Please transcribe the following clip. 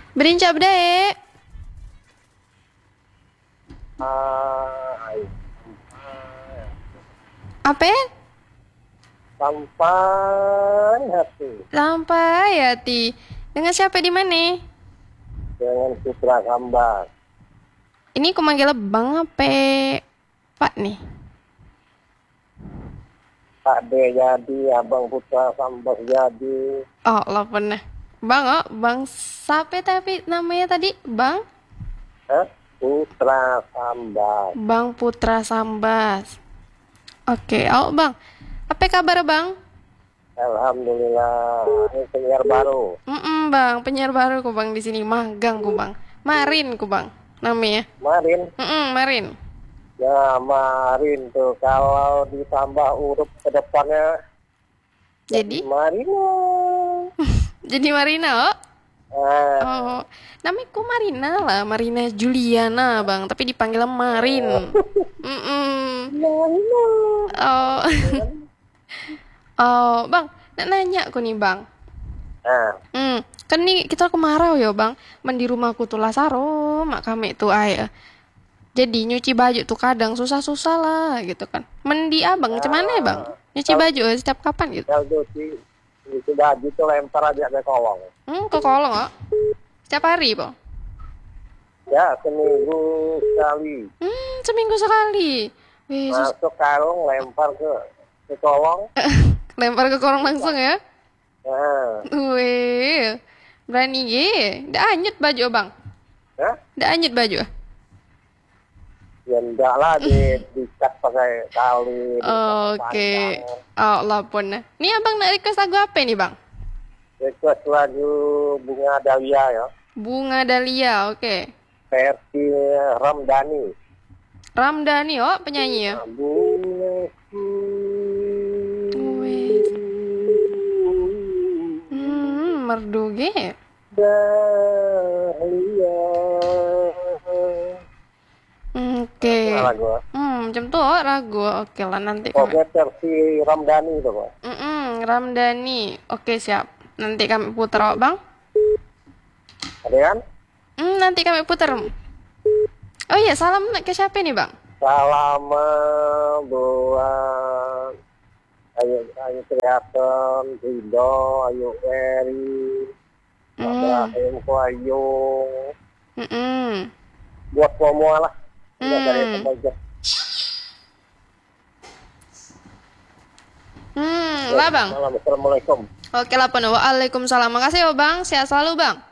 Berincap deh. Hai. Apa? Sampai hati Lampai hati. Dengan siapa di mana? dengan Putra Kambang. Ini aku manggil bang apa Pak nih? Pak D jadi, Abang Putra Kambang jadi. Oh, lah pernah. Bang, oh, bang siapa tapi namanya tadi? Bang? Hah? Putra Kambang. Bang Putra Sambas. Oke, oh bang. Apa kabar bang? Alhamdulillah. Ini penyiar baru. Bang, penyiar baru ku bang di sini magang ku bang. Marin ku bang, namanya. Marin. Marin. Ya, Marin tuh. Kalau ditambah huruf ke depannya. Jadi? Marina. Jadi Marina, oh? Ah, Oh, namanya ku Marina lah, Marina Juliana bang, tapi dipanggil Marin. Marina. Oh, oh bang, nak nanya aku nih bang. Ah, Kan nih kita kemarau ya bang, mandi rumahku tuh lasaro, mak kami tuh ay. Jadi nyuci baju tuh kadang susah-susah lah gitu kan. Mandi abang, macam mana ya bang? Nyuci baju setiap kapan gitu? kalau itu baju tuh lempar aja ke kolong. Ke kolong oh. Setiap hari bang? Ya, seminggu sekali. Seminggu sekali. Wih, Masuk karung, lempar ke kolong. lempar ke kolong langsung ya? Nah, Wih, berani ye. Dah anyut baju bang? ya, Dah anyut baju? ya enggak lah dicat pakai tali. Oke. Oh, lapon. Nih abang nak request lagu apa nih bang? Request lagu Bunga Dahlia ya, Bunga Dahlia, oke. versi Ramdhani. Ramdhani, oh penyanyi ya? Bungaku Wih, merdu ge. Dahlia. Oke. Nah, lagu. Macam tuh oh, ragu. Oke lah nanti kami. Pokoknya versi Ramdhani itu Pak. Ramdhani. Oke siap. Nanti kami putar oh, bang. Ada kan? Nanti kami putar. Oh iya, salam ke siapa nih bang? Salam buat Ayu Triathlon, Rido, Ayu Eri, Ibrahim Kuayung, buat semua lah. Tidak dari pembaca. Lah bang. Assalamualaikum. Oke lah penuh. Waalaikumsalam. Makasih ya bang. Sehat selalu bang.